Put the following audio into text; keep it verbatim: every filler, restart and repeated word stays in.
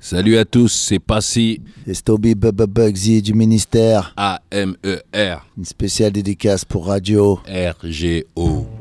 Salut à tous, c'est Passy. C'est Stoby Bubba Bugsy du ministère. A M E R. Une spéciale dédicace pour Radio R G O.